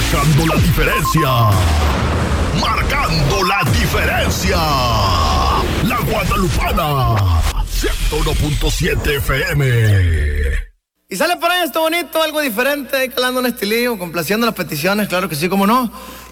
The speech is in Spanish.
Marcando la diferencia. Marcando la diferencia. La Guadalupana. 101.7 FM. Y sale por ahí esto bonito, algo diferente, ahí calando un estilillo, complaciendo las peticiones, claro que sí, como no.